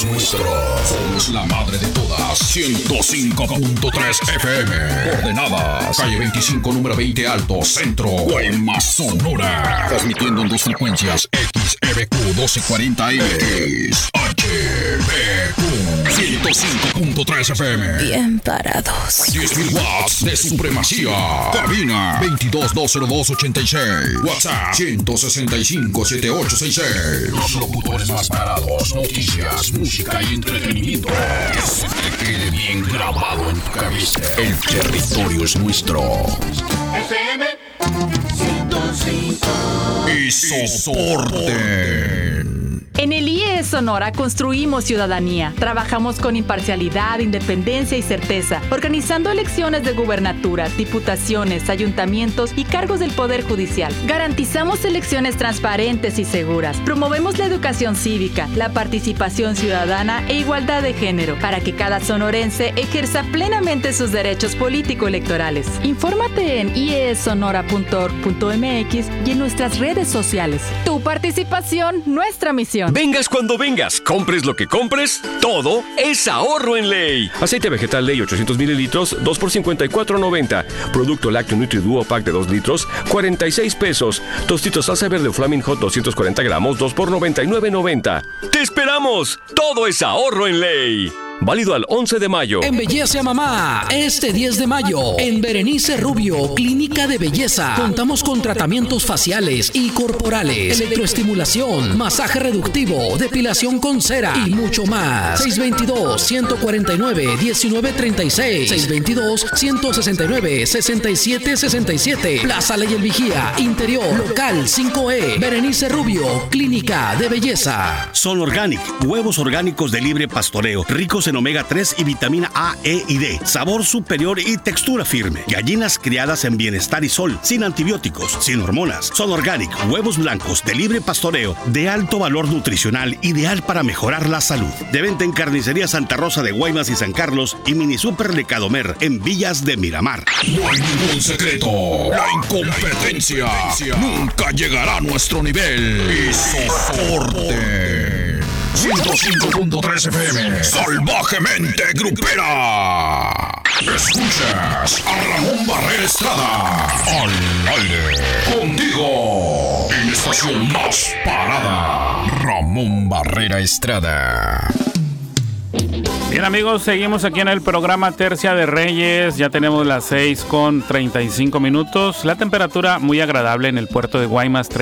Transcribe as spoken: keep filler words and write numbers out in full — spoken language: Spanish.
es nuestro. Somos la madre de todas. ciento cinco punto tres F M. Coordenadas. Calle veinticinco, número veinte Alto, Centro. Guaymas, Sonora. Transmitiendo en dos frecuencias. X E B Q doce cuarenta M. X H B Q ciento cinco punto tres F M. Bien parados. diez mil watts de supremacía. Cabina veintidós dos cero dos ochenta y seis. WhatsApp ciento sesenta y cinco setenta y ocho sesenta y seis. Los locutores más parados. Noticias, música y entretenimiento. Que se te quede bien grabado en tu cabeza. El territorio es nuestro. F M ciento cinco. Y soporte. En el I E Sonora construimos ciudadanía. Trabajamos con imparcialidad, independencia y certeza, organizando elecciones de gubernaturas, diputaciones, ayuntamientos y cargos del Poder Judicial. Garantizamos elecciones transparentes y seguras. Promovemos la educación cívica, la participación ciudadana e igualdad de género, para que cada sonorense ejerza plenamente sus derechos político-electorales. Infórmate en i e sonora punto org punto m x y en nuestras redes sociales. Tu participación, nuestra misión. Vengas cuando vengas, compres lo que compres, todo es ahorro en Ley. Aceite vegetal Ley ochocientos mililitros, dos por cincuenta y cuatro noventa. Producto lácteo Nutri Duo Pack de dos litros, cuarenta y seis pesos. Tostitos salsa verde Flaming Hot doscientos cuarenta gramos, dos por noventa y nueve noventa. ¡Te esperamos! Todo es ahorro en Ley. Válido al once de mayo. Embellece a mamá este diez de mayo en Berenice Rubio, Clínica de Belleza. Contamos con tratamientos faciales y corporales, electroestimulación, masaje reductivo, depilación con cera y mucho más. seis dos dos, uno cuatro nueve, uno nueve tres seis. seis dos dos, uno seis nueve, seis siete seis siete. Plaza Ley El Vigía, Interior, Local cinco E. Berenice Rubio, Clínica de Belleza. Son Organic, huevos orgánicos de libre pastoreo, ricos en omega tres y vitamina A, E y D, sabor superior y textura firme. Gallinas criadas en bienestar y sol, sin antibióticos, sin hormonas. Son Organic, huevos blancos de libre pastoreo, de alto valor nutricional, ideal para mejorar la salud. De venta en Carnicería Santa Rosa de Guaymas y San Carlos y Mini Super Lecadomer en Villas de Miramar. No hay ningún secreto. La incompetencia nunca llegará a nuestro nivel. Y soporte. ciento cinco punto tres F M. Salvajemente grupera. Escuchas a Ramón Barrera Estrada. Al aire. Contigo. En estación más parada. Ramón Barrera Estrada. Bien, amigos, seguimos aquí en el programa Tercia de Reyes. Ya tenemos las seis con treinta y cinco minutos. La temperatura muy agradable en el puerto de Guaymas,